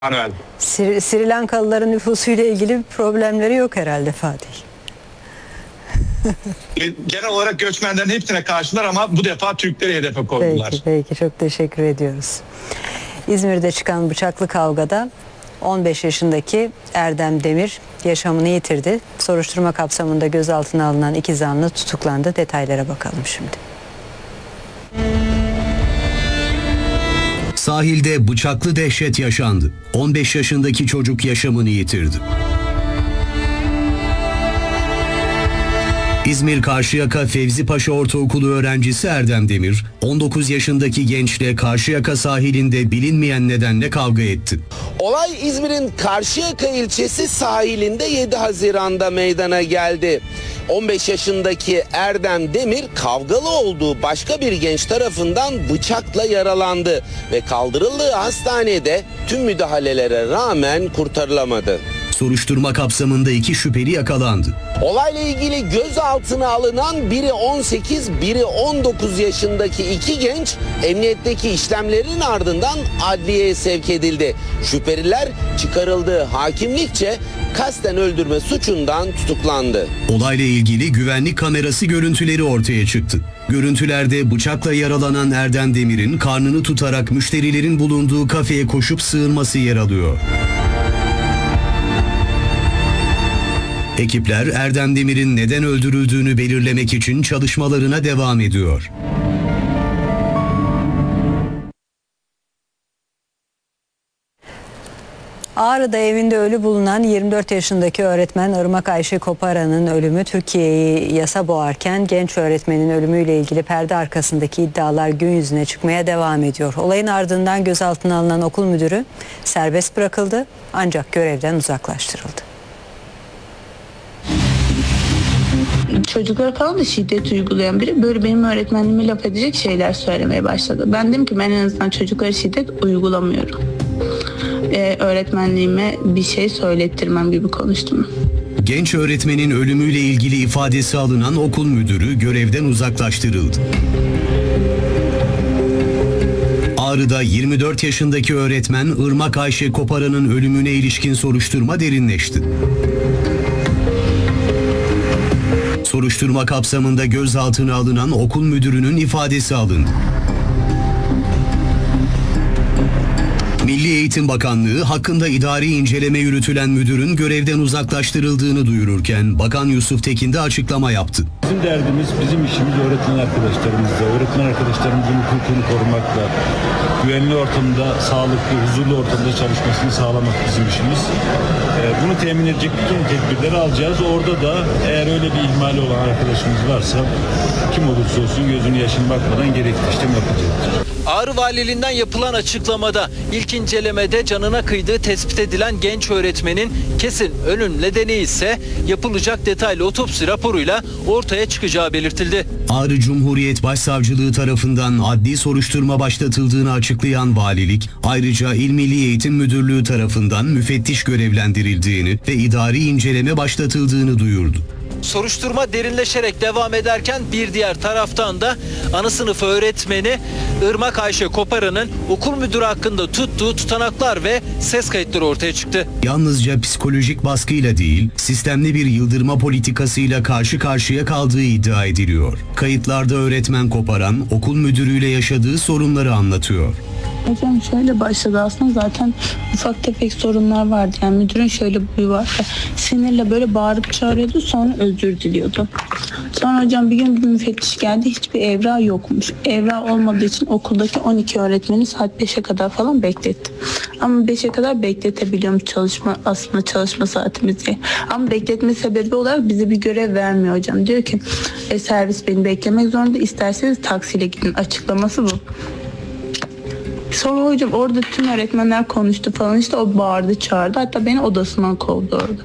Manuel. Sri Lankalıların nüfusuyla ilgili bir problemleri yok herhalde Fatih. Genel olarak göçmenlerin hepsine karşılar ama bu defa Türkleri hedefe koydular. Peki çok teşekkür ediyoruz. İzmir'de çıkan bıçaklı kavgada 15 yaşındaki Erdem Demir yaşamını yitirdi. Soruşturma kapsamında gözaltına alınan iki zanlı tutuklandı. Detaylara bakalım şimdi. Sahilde bıçaklı dehşet yaşandı. 15 yaşındaki çocuk yaşamını yitirdi. İzmir Karşıyaka Fevzi Paşa Ortaokulu öğrencisi Erdem Demir, 19 yaşındaki gençle Karşıyaka sahilinde bilinmeyen nedenle kavga etti. Olay İzmir'in Karşıyaka ilçesi sahilinde 7 Haziran'da meydana geldi. 15 yaşındaki Erdem Demir kavgalı olduğu başka bir genç tarafından bıçakla yaralandı ve kaldırıldığı hastanede tüm müdahalelere rağmen kurtarılamadı. Soruşturma kapsamında iki şüpheli yakalandı. Olayla ilgili gözaltına alınan biri 18, biri 19 yaşındaki iki genç emniyetteki işlemlerin ardından adliyeye sevk edildi. Şüpheliler çıkarıldığı hakimlikçe kasten öldürme suçundan tutuklandı. Olayla ilgili güvenlik kamerası görüntüleri ortaya çıktı. Görüntülerde bıçakla yaralanan Erdem Demir'in karnını tutarak müşterilerin bulunduğu kafeye koşup sığınması yer alıyor. Ekipler Erdem Demir'in neden öldürüldüğünü belirlemek için çalışmalarına devam ediyor. Ağrı'da evinde ölü bulunan 24 yaşındaki öğretmen Irmak Ayşe Koparan'ın ölümü Türkiye'yi yasa boğarken genç öğretmenin ölümüyle ilgili perde arkasındaki iddialar gün yüzüne çıkmaya devam ediyor. Olayın ardından gözaltına alınan okul müdürü serbest bırakıldı ancak görevden uzaklaştırıldı. Çocuklara falan da şiddet uygulayan biri böyle benim öğretmenliğime laf edecek şeyler söylemeye başladı. Ben dedim ki ben en azından çocuklara şiddet uygulamıyorum. Öğretmenliğime bir şey söylettirmem gibi konuştum. Genç öğretmenin ölümüyle ilgili ifadesi alınan okul müdürü görevden uzaklaştırıldı. Ağrı'da 24 yaşındaki öğretmen Irmak Ayşe Koparan'ın ölümüne ilişkin soruşturma derinleşti. Soruşturma kapsamında gözaltına alınan okul müdürünün ifadesi alındı. Milli Eğitim Bakanlığı hakkında idari inceleme yürütülen müdürün görevden uzaklaştırıldığını duyururken Bakan Yusuf Tekin de açıklama yaptı. Bizim derdimiz, bizim işimiz öğretmen arkadaşlarımızla, öğretmen arkadaşlarımızın hukukunu korumakla, güvenli ortamda, sağlıklı, huzurlu ortamda çalışmasını sağlamak bizim işimiz. Bunu temin edecek bütün tedbirleri alacağız. Orada da eğer öyle bir ihmali olan arkadaşımız varsa kim olursa olsun gözünün yaşına bakmadan gerekli işlem yapacaktır. Ağrı Valiliğinden yapılan açıklamada ilk incelemede canına kıydığı tespit edilen genç öğretmenin kesin ölüm nedeni ise yapılacak detaylı otopsi raporuyla ortaya çıkacağı belirtildi. Ağrı Cumhuriyet Başsavcılığı tarafından adli soruşturma başlatıldığını açıklayan valilik, ayrıca İl Milli Eğitim Müdürlüğü tarafından müfettiş görevlendirildiğini ve idari inceleme başlatıldığını duyurdu. Soruşturma derinleşerek devam ederken bir diğer taraftan da ana sınıf öğretmeni Irmak Ayşe Koparan'ın okul müdürü hakkında tuttuğu tutanaklar ve ses kayıtları ortaya çıktı. Yalnızca psikolojik baskıyla değil, sistemli bir yıldırma politikasıyla karşı karşıya kaldığı iddia ediliyor. Kayıtlarda öğretmen Koparan, okul müdürüyle yaşadığı sorunları anlatıyor. Hocam şöyle başladı aslında zaten ufak tefek sorunlar vardı. Yani müdürün şöyle bir huyu var. Sinirle böyle bağırıp çağırıyordu sonra özür diliyordu. Sonra hocam bir gün bir müfettiş geldi hiçbir evrağı yokmuş. Evrağı olmadığı için okuldaki 12 öğretmeni saat 5'e kadar falan bekletti. Ama 5'e kadar bekletebiliyorum aslında çalışma saatimiz diye. Ama bekletme sebebi olarak bize bir görev vermiyor hocam. Diyor ki servis beni beklemek zorunda isterseniz taksiyle gidin açıklaması bu. Sonra hocam orada tüm öğretmenler konuştu falan işte o bağırdı çağırdı hatta beni odasından kovdu orada.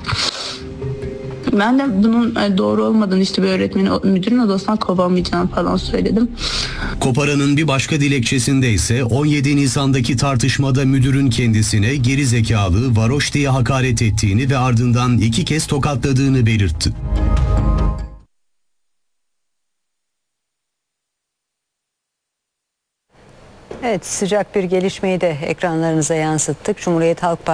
Ben de bunun doğru olmadığını işte bir öğretmeni müdürün odasından kovamayacağını falan söyledim. Koparan'ın bir başka dilekçesinde ise 17 Nisan'daki tartışmada müdürün kendisine geri zekalı, varoş diye hakaret ettiğini ve ardından 2 kez tokatladığını belirtti. Evet, sıcak bir gelişmeyi de ekranlarınıza yansıttık. Cumhuriyet Halk Partisi